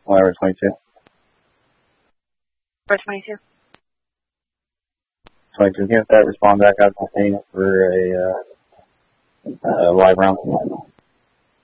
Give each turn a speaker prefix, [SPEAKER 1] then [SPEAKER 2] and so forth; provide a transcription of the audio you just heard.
[SPEAKER 1] Lara 22.
[SPEAKER 2] 22.
[SPEAKER 1] 22, can't that respond back out to the scene for a live round?